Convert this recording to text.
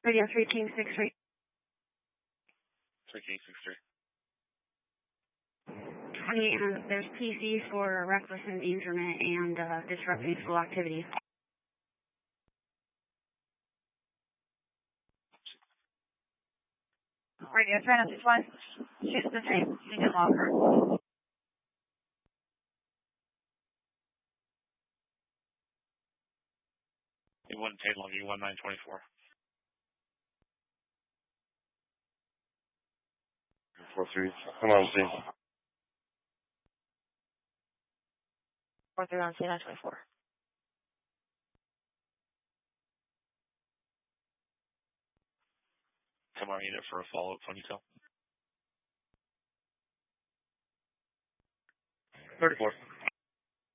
Radio 3 King 63. 3 King 63. There's PCs for reckless endangerment and disrupting school activities. Radio 365. She's the same. She can log her. It wouldn't take long. You 1924. 4-3. Come on, see. 4-3 on C924. Tomorrow unit for a follow-up phone detail. 34.